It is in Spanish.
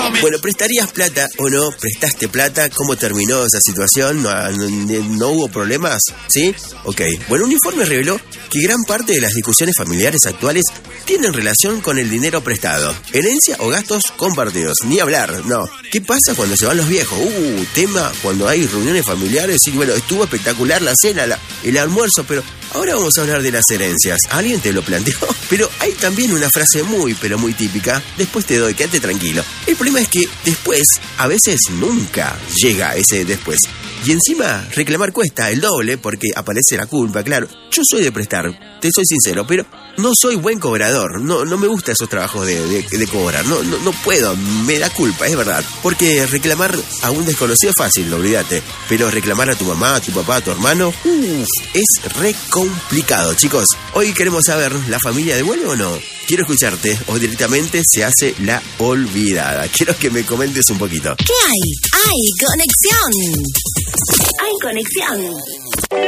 Bueno, ¿prestarías plata o no? ¿Prestaste plata? ¿Cómo terminó esa situación? ¿No hubo problemas? ¿Sí? Ok. Bueno, un informe reveló que gran parte de las discusiones familiares actuales tienen relación con el dinero prestado. Herencia o gastos compartidos. Ni hablar, no. ¿Qué pasa cuando se van los viejos? Tema cuando hay reuniones familiares. Y bueno, estuvo espectacular la cena, el almuerzo, pero ahora vamos a hablar de las herencias. ¿Alguien te lo planteó? Pero hay también una frase muy típica. Después te doy, quédate tranquilo. El problema es que después, a veces nunca llega ese después. Y encima, reclamar cuesta el doble porque aparece la culpa, claro. Yo soy de prestar, te soy sincero, pero no soy buen cobrador. No me gustan esos trabajos de cobrar. No puedo, me da culpa, es verdad. Porque reclamar a un desconocido es fácil, olvídate. Pero reclamar a tu mamá, a tu papá, a tu hermano, es re complicado, chicos. Hoy queremos saber, ¿la familia devuelve o no? Quiero escucharte o directamente se hace la olvidada. Quiero que me comentes un poquito. ¿Qué hay? ¡Hay conexión! ¡Hay conexión!